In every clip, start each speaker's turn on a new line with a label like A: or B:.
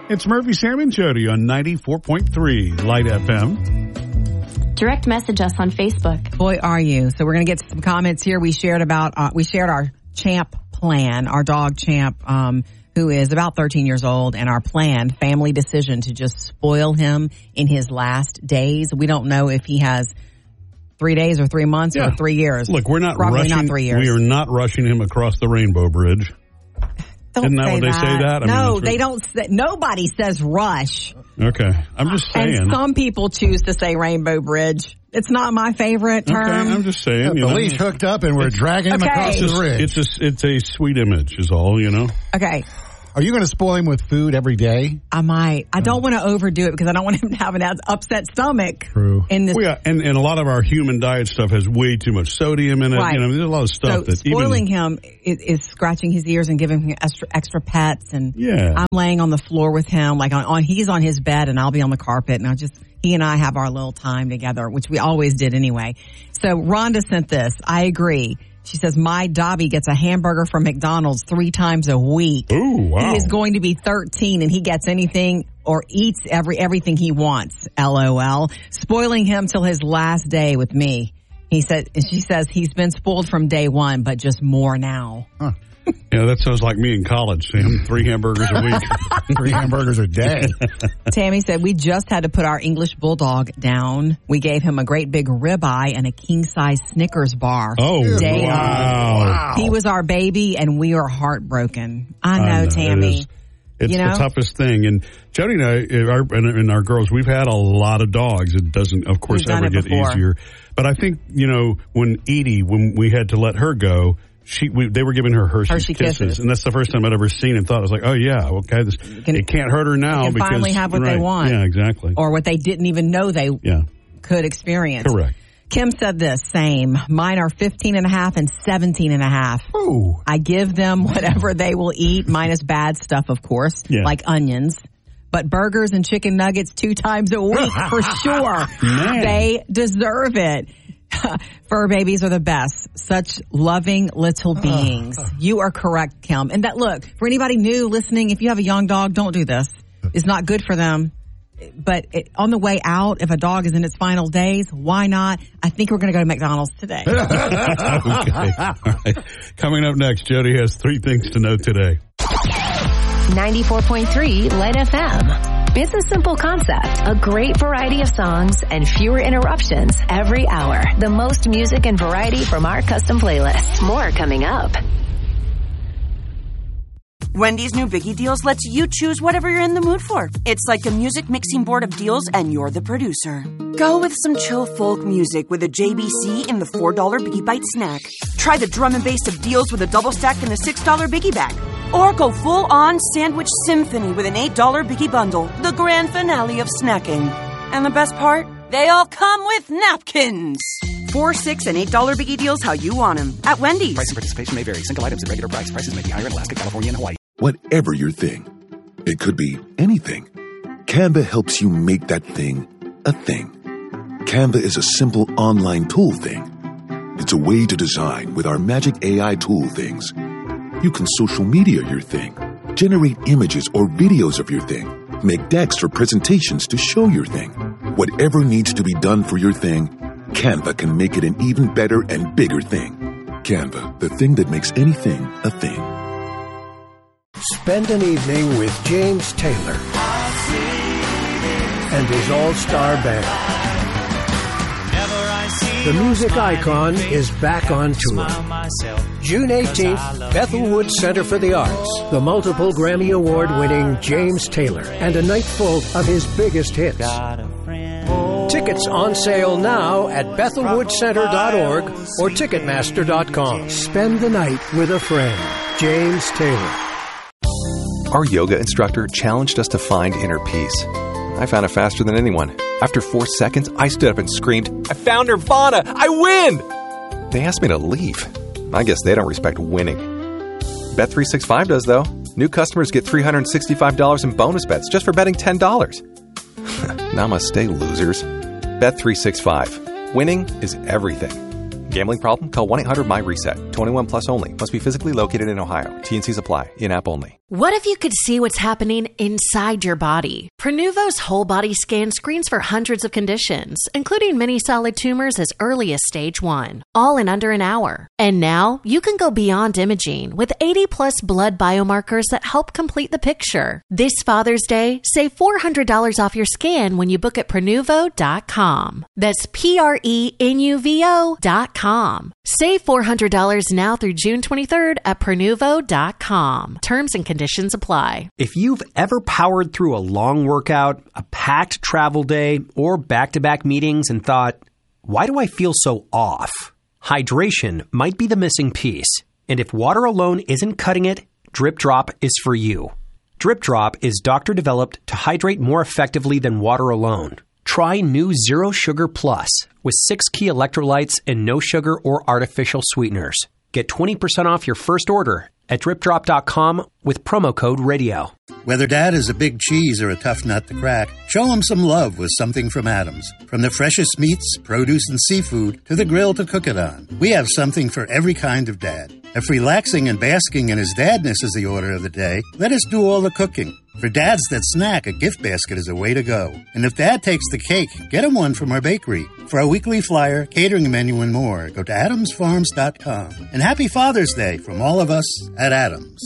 A: It's Murphy, Sam, and Jody on 94.3 Light FM.
B: Direct message us on Facebook.
C: Boy, are you. So we're going to get some comments here. We shared our Champ plan, our dog Champ, who is about 13 years old, and our plan, family decision to just spoil him in his last days. We don't know if he has 3 days or 3 months or 3 years.
A: Look, we're not
C: Probably
A: rushing.
C: Not 3 years.
A: We are not rushing him across the Rainbow Bridge. Isn't that what they say that?
C: No, they don't. Nobody says rush.
A: Okay. I'm just saying.
C: And some people choose to say Rainbow Bridge. It's not my favorite term.
A: Okay, I'm just saying.
D: The leash hooked up and we're dragging him across the bridge.
A: It's a sweet image is all,
C: Okay.
D: Are you going to spoil him with food every day?
C: I might. I don't want to overdo it because I don't want him to have an upset stomach.
D: True.
C: In this.
A: And a lot of our human diet stuff has way too much sodium in it.
C: Right.
A: There's a lot of stuff
C: so spoiling him is scratching his ears and giving him extra pets. And I'm laying on the floor with him, like he's on his bed and I'll be on the carpet, and he and I have our little time together, which we always did anyway. So Rhonda sent this. I agree. She says, my Dobby gets a hamburger from McDonald's 3 times a week.
A: Ooh, wow.
C: He is going to be 13 and he gets anything or eats everything he wants. LOL. Spoiling him till his last day with me. She says he's been spoiled from day one, but just more now.
D: Huh.
A: Yeah, that sounds like me in college, Sam. 3 hamburgers a week.
D: 3 hamburgers a day.
C: Tammy said, we just had to put our English bulldog down. We gave him a great big ribeye and a king-size Snickers bar.
A: Oh,
C: day
A: wow.
C: He was our baby, and we are heartbroken. I know, Tammy.
A: It's the toughest thing. And Jody and I, and our girls, we've had a lot of dogs. It doesn't, of course, ever get easier. But I think, when we had to let her go, they were giving her Hershey Kisses, and that's the first time I'd ever seen and thought, I was like, oh yeah, okay, it can't hurt her now
C: because finally have what they want.
A: Yeah, exactly.
C: Or what they didn't even know they could experience.
A: Correct.
C: Kim said this, same. Mine are 15 and a half and 17 and a half.
D: Ooh.
C: I give them whatever they will eat, minus bad stuff, of course, like onions. But burgers and chicken nuggets 2 times a week for sure.
A: Man.
C: They deserve it. Fur babies are the best. Such loving little beings. You are correct, Kim. And look, for anybody new listening, if you have a young dog, don't do this. It's not good for them. But on the way out, if a dog is in its final days, why not? I think we're going to go to McDonald's today.
A: Okay. All right. Coming up next, Jody has 3 things to know today.
E: 94.3 Light FM. It's a simple concept, a great variety of songs, and fewer interruptions every hour. The most music and variety from our custom playlist. More coming up.
F: Wendy's new Biggie Deals lets you choose whatever you're in the mood for. It's like a music mixing board of deals, and you're the producer. Go with some chill folk music with a JBC in the $4 Biggie Bite snack. Try the drum and bass of deals with a double stack in the $6 Biggie Bag. Or go full-on sandwich symphony with an $8 Biggie Bundle, the grand finale of snacking. And the best part? They all come with napkins. $4, $6, and $8 Biggie Deals how you want them at Wendy's.
G: Price and participation may vary. Single items at regular price. Prices may be higher in Alaska, California, and Hawaii.
H: Whatever your thing, it could be anything. Canva helps you make that thing a thing. Canva is a simple online tool thing. It's a way to design with our magic AI tool things. You can social media your thing, generate images or videos of your thing, make decks or presentations to show your thing. Whatever needs to be done for your thing, Canva can make it an even better and bigger thing. Canva, the thing that makes anything a thing.
I: Spend an evening with James Taylor and his all-star band. The music icon is back on tour. June 18th, Bethelwood Center for the Arts. The multiple Grammy Award-winning James Taylor and a night full of his biggest hits. Tickets on sale now at BethelwoodCenter.org or Ticketmaster.com. Spend the night with a friend. James Taylor.
J: Our yoga instructor challenged us to find inner peace. I found it faster than anyone. After 4 seconds, I stood up and screamed, I found Nirvana! I win! They asked me to leave. I guess they don't respect winning. Bet365 does, though. New customers get $365 in bonus bets just for betting $10. Namaste, losers. Bet365. Winning is everything. Gambling problem? Call 1-800-MY-RESET. 21 plus only. Must be physically located in Ohio. T&Cs apply. In-app only.
K: What if you could see what's happening inside your body? Prenuvo's whole body scan screens for hundreds of conditions, including many solid tumors as early as stage 1, all in under an hour. And now you can go beyond imaging with 80+ blood biomarkers that help complete the picture. This Father's Day, save $400 off your scan when you book at Prenuvo.com. That's Prenuvo.com. Save $400 now through June 23rd at Prenuvo.com. Terms and conditions apply.
L: If you've ever powered through a long workout, a packed travel day, or back-to-back meetings and thought, why do I feel so off? Hydration might be the missing piece. And if water alone isn't cutting it, Drip Drop is for you. Drip Drop is doctor-developed to hydrate more effectively than water alone. Try new Zero Sugar Plus with 6 key electrolytes and no sugar or artificial sweeteners. Get 20% off your first order at dripdrop.com with promo code radio.
M: Whether Dad is a big cheese or a tough nut to crack, show him some love with something from Adams. From the freshest meats, produce, and seafood to the grill to cook it on, we have something for every kind of dad. If relaxing and basking in his dadness is the order of the day, let us do all the cooking. For dads that snack, a gift basket is a way to go. And if Dad takes the cake, get him one from our bakery. For our weekly flyer, catering menu, and more, go to adamsfarms.com. And happy Father's Day from all of us at Adams.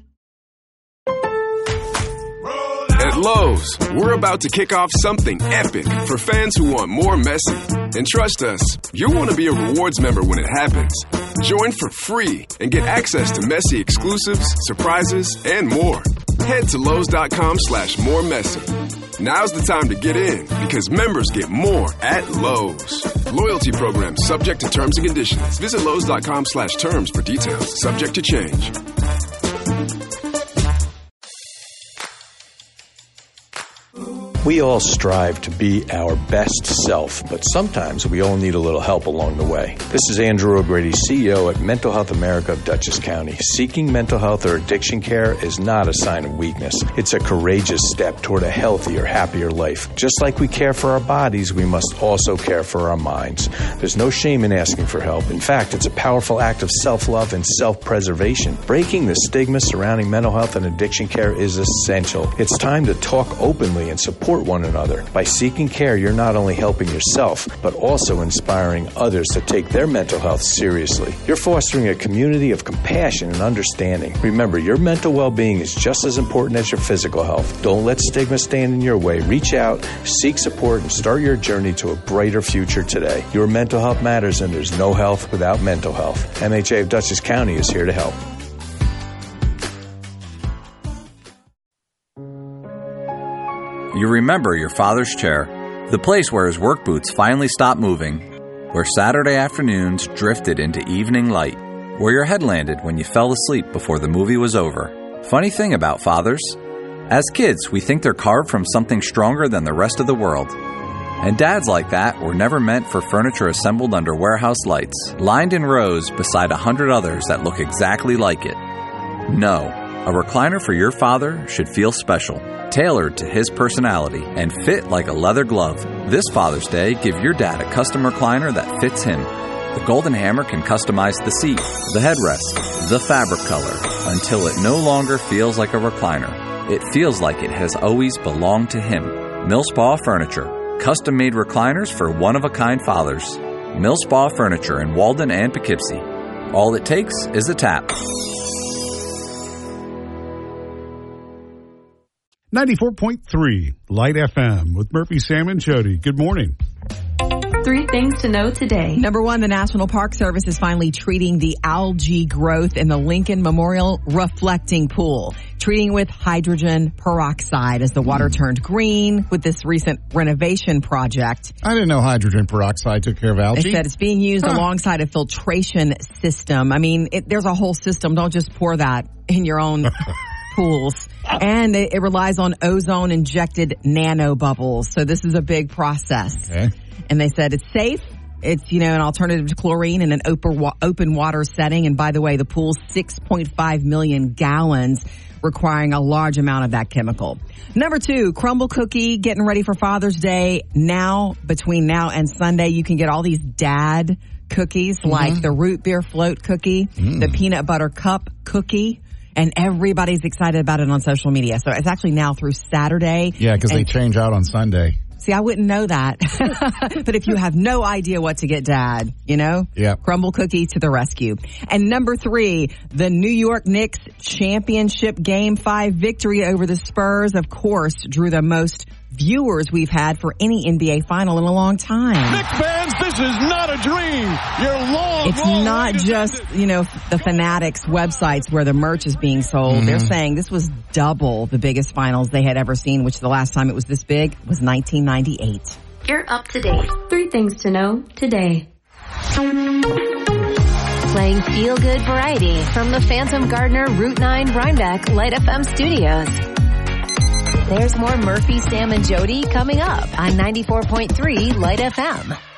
N: At Lowe's, we're about to kick off something epic for fans who want more Messi. And trust us, you'll want to be a rewards member when it happens. Join for free and get access to Messi exclusives, surprises, and more. Head to Lowe's.com/moremessy. Now's the time to get in because members get more at Lowe's. Loyalty program subject to terms and conditions. Visit Lowe's.com/terms for details. Subject to change.
O: We all strive to be our best self, but sometimes we all need a little help along the way. This is Andrew O'Grady, CEO at Mental Health America of Dutchess County. Seeking mental health or addiction care is not a sign of weakness. It's a courageous step toward a healthier, happier life. Just like we care for our bodies, we must also care for our minds. There's no shame in asking for help. In fact, it's a powerful act of self-love and self-preservation. Breaking the stigma surrounding mental health and addiction care is essential. It's time to talk openly and support one another. By seeking care, you're not only helping yourself, but also inspiring others to take their mental health seriously. You're fostering a community of compassion and understanding. Remember, your mental well-being is just as important as your physical health. Don't let stigma stand in your way. Reach out, seek support, and start your journey to a brighter future today. Your mental health matters, and there's no health without mental health. MHA of Dutchess County is here to help.
P: You remember your father's chair, the place where his work boots finally stopped moving, where Saturday afternoons drifted into evening light, where your head landed when you fell asleep before the movie was over. Funny thing about fathers, as kids we think they're carved from something stronger than the rest of the world. And dads like that were never meant for furniture assembled under warehouse lights, lined in rows beside 100 others that look exactly like it. No, a recliner for your father should feel special, tailored to his personality, and fit like a leather glove. This Father's Day, give your dad a custom recliner that fits him. The Golden Hammer can customize the seat, the headrest, the fabric color, until it no longer feels like a recliner. It feels like it has always belonged to him. Millspaw Furniture. Custom-made recliners for one-of-a-kind fathers. Millspaw Furniture in Walden and Poughkeepsie. All it takes is a tap.
A: 94.3 Light FM with Murphy, Sam, and Jody. Good morning.
B: 3 things to know today.
C: Number 1, the National Park Service is finally treating the algae growth in the Lincoln Memorial Reflecting Pool, treating with hydrogen peroxide as the water turned green with this recent renovation project.
D: I didn't know hydrogen peroxide took care of algae.
C: They said it's being used alongside a filtration system. I mean, there's a whole system. Don't just pour that in your own pools. And it relies on ozone-injected nanobubbles. So this is a big process.
D: Okay.
C: And they said it's safe. It's, an alternative to chlorine in an open water setting. And by the way, the pool's 6.5 million gallons, requiring a large amount of that chemical. Number 2, Crumble Cookie, getting ready for Father's Day. Now, between now and Sunday, you can get all these dad cookies, like the root beer float cookie, the peanut butter cup cookie, and everybody's excited about it on social media. So it's actually now through Saturday.
D: Yeah, because they change out on Sunday.
C: See, I wouldn't know that. But if you have no idea what to get Dad, Crumble Cookie to the rescue. And number 3, the New York Knicks championship Game 5 victory over the Spurs, of course, drew the most viewers we've had for any NBA final in a long time.
Q: Knicks fans, this is not a dream.
C: It's not just, the Fanatics websites where the merch is being sold. Mm-hmm. They're saying this was double the biggest finals they had ever seen, which the last time it was this big was 1998.
B: You're up to date. 3 things to know today.
E: Playing feel-good variety from the Phantom Gardener Route 9 Rhinebeck Light FM studios. There's more Murphy, Sam, and Jody coming up on 94.3 Light FM.